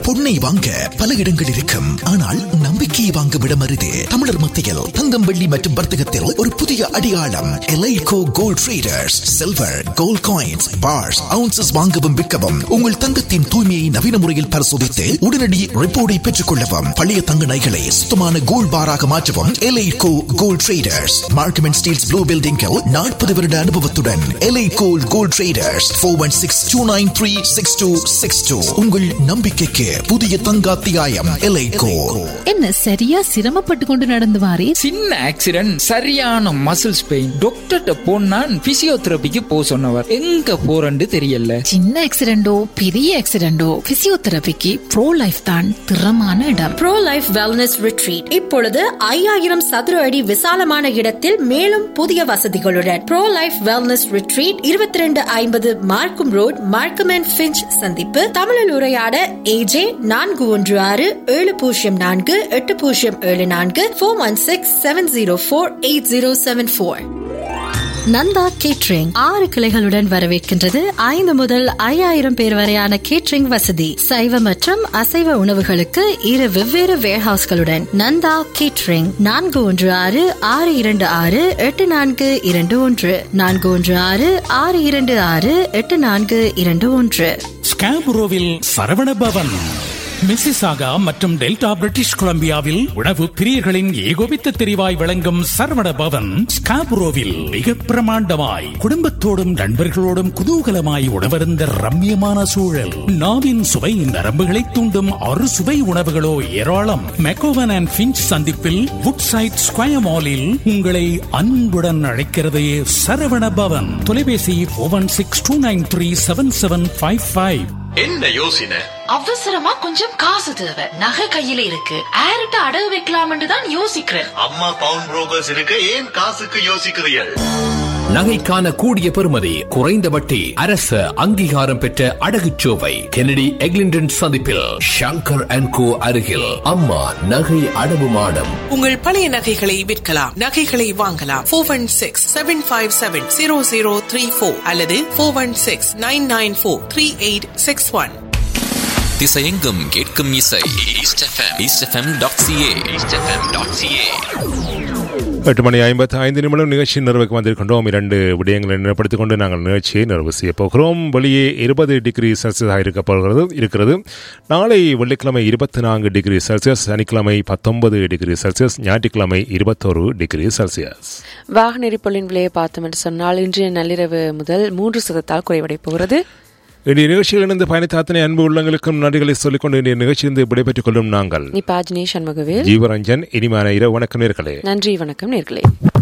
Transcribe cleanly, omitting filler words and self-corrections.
பொன்னை வாங்க பல இடங்கள் இருக்கும், ஆனால் நம்பிக்கையை வாங்கும் இடம் அரிது. தமிழர் மத்தியில் தங்கம், வெள்ளி மற்றும் வர்த்தகத்தில் ஒரு புதிய அடையாளம் எலைகோ gold traders. Silver, gold coins, parse, ounces வாங்கவும் விற்கவும், உங்கள் தங்கத்தின் தூய்மையை நவீன முறையில் பரிசோதித்து உடனடி ரிப்போர்ட்டை பெற்றுக் கொள்ளவும், பழைய தங்க நகைகளை சுத்தமான கோல்ட் பாராக மாற்றவும் எலைகோ gold traders. Markham and Steeles blue பில்டிங்கில் 40 வருட அனுபவத்துடன் எலைகோ கோல்ட் ட்ரேடர்ஸ். 416-293-6262. உங்கள் நம்பிக்கைக்கு புதிய தங்காத்தியாயம் எலைகோ. என்ன சரியா சிரமப்பட்டு கொண்டு நடந்து வாரே? சின்ன ஆக்சிடென்ட், சரியான மசில்ஸ் பெயின். டாக்டர்கிட்ட போனா பிசியோதெரபிக்கு போ சொன்னவர். எங்க போறன்னு தெரியல. சின்ன ஆக்சிடென்டோ பெரிய ஆக்சிடென்டோ பிசியோதெரபிக்கு ப்ரோ லைஃப் தான் திறமான இடம். ப்ரோ லைஃப் வெல்னஸ் ரிட்ரீட் இப்பொழுது 5000 சதுர அடி விசாலமான இடத்தில் மேலும் புதிய வசதிகளுடன் ப்ரோ லைஃப் வெல்னஸ் ரிட்ரீட் 2250 மார்க்கம் ரோட், மார்க்கம் அண்ட் ஃபிஞ்ச் சந்திப்பு. தமிழில் உரையாட AJ 416-704-8074 416-704-8074. நந்தா கேட்டரிங் 6 கிளைகளுடன் வரவேற்கின்றது. 5 முதல் 5000 பேர் வரையான கேட்டரிங் வசதி. சைவ மற்றும் அசைவ உணவுகளுக்கு 2 வெவ்வேறு வேர்ஹவுஸ்களுடன் நந்தா கேட்டரிங். 416-626-8421 416-626-8421. ஸ்காபுரோவில் சரவண பவன், மிசிசாகா மற்றும் டெல்டா பிரிட்டிஷ் கொலம்பியாவில் உணவு பிரியர்களின் ஏகோபித்த தெரிவாய் விளங்கும் சரவண பவன் ஸ்காபுரோவில் மிக பிரமாண்டமாய் குடும்பத்தோடும் நண்பர்களோடும் குதூகலமாய் உணவருந்த ரம்மியமான சூழல். நாவின் சுவை நரம்புகளை தூண்டும் 6 சுவை உணவுகளோ ஏராளம். மெக்கோவன் அண்ட் ஃபிஞ்ச் சந்திப்பில் வுட்சைட் ஸ்கொயர் மாலில் உங்களை அன்புடன் அழைக்கிறது சரவண பவன். தொலைபேசி 416-293-7755. என்ன யோசனை? அவசரமா கொஞ்சம் காசு தேவை, நகை கையில இருக்கு, ஆர்ட்ட அடகு வைக்கலாம்னு தான் யோசிக்கிறேன். அம்மா பவுன் புரோக்கர்ஸ் இருக்கு, ஏன் காசுக்கு யோசிக்கிறீர்கள்? நகைக்கான கூடிய பெறுமதி, குறைந்த வட்டி, அரசு அங்கீகாரம் பெற்ற அடகுச்சோவை கெனடி எக்லிண்டன் சந்திப்பில் ஷங்கர் அண்ட் கோ அருகில் அம்மா நகை அடவு மாடம். உங்கள் பழைய நகைகளை விற்கலாம், நகைகளை வாங்கலாம். 416-757-0034 அல்லது 416-994-3861. திசையெங்கும் கேட்கும் இசை eastfm.ca. 8:55 நிகழ்ச்சி நிறைவுக்கு வந்திருக்கின்றோம். 2 விடயங்களை நினைப்படுத்திக் கொண்டு நாங்கள் நிகழ்ச்சியை நிறைவு செய்ய போகிறோம். வெளியே 20 டிகிரி செல்சியஸாக இருக்கிறது. நாளை வெள்ளிக்கிழமை 24 டிகிரி செல்சியஸ், சனிக்கிழமை 19 டிகிரி செல்சியஸ், ஞாயிற்றுக்கிழமை 21 டிகிரி செல்சியஸ். வாகன எரிபொருளின் விலையை பார்த்தோம் என்று சொன்னால் இன்றைய நள்ளிரவு முதல் 3% குறைவடை போகிறது. இன்றைய நிகழ்ச்சியில் இருந்து பயணித்த அத்தனை அன்பு உள்ளங்களுக்கும் நன்றிகளை சொல்லிக்கொண்டு இன்றைய நிகழ்ச்சியிலிருந்து விடைபெற்றுக் கொள்ளும் நாங்கள் நிபாஜினி சண்முகவேல், ஜீவரஞ்சன். இனிமையான இரவு வணக்கம் நேர்களே. நன்றி, வணக்கம் நேர்களே.